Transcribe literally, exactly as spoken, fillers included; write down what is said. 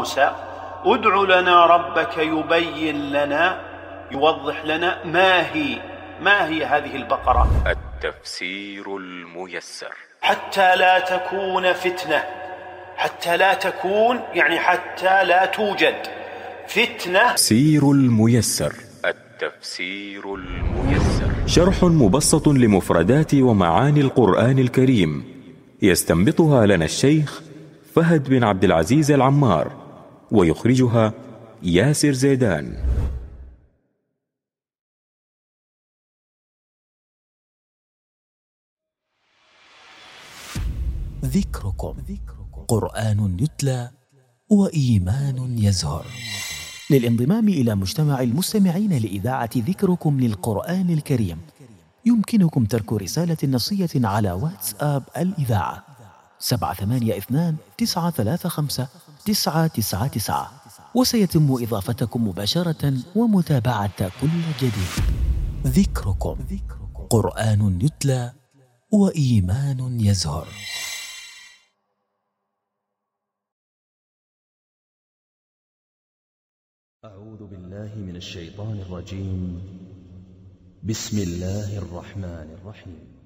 موسى: ادع لنا ربك يبين لنا، يوضح لنا ما هي ما هي هذه البقرة. التفسير الميسر. حتى لا تكون فتنة، حتى لا تكون يعني حتى لا توجد فتنة. تفسير الميسر. التفسير الميسر شرح مبسط لمفردات ومعاني القرآن الكريم، يستنبطها لنا الشيخ فهد بن عبد العزيز العمار، ويخرجها ياسر زيدان. ذكركم قرآن يتلى وإيمان يزهر. للانضمام إلى مجتمع المستمعين لإذاعة ذكركم للقرآن الكريم يمكنكم ترك رسالة نصية على واتساب الإذاعة سبعة ثمانية اثنان تسعة ثلاثة خمسة تسعة تسعة تسعة، وسيتم إضافتكم مباشرة ومتابعة كل جديد. ذكركم قرآن يتلى وإيمان يزهر. أعوذ بالله من الشيطان الرجيم. بسم الله الرحمن الرحيم.